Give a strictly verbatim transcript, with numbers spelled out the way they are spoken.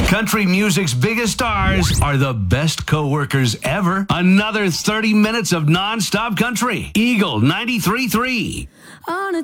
Country music's biggest stars are the best co-workers ever. Another thirty minutes of non-stop country. Eagle ninety-three point three. On a